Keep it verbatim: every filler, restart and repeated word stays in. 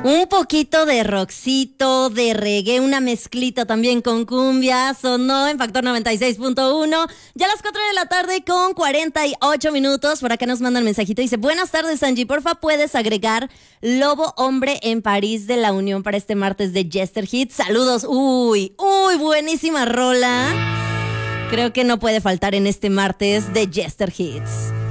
Un poquito de rockcito, de reggae, una mezclita también con cumbia, sonó en Factor noventa y seis punto uno, ya a las cuatro de la tarde con cuarenta y ocho minutos, por acá nos mandan mensajito, dice, buenas tardes Angie, porfa puedes agregar Lobo Hombre en París de la Unión para este martes de Jester Hits, saludos, uy, uy, buenísima rola, creo que no puede faltar en este martes de Jester Hits.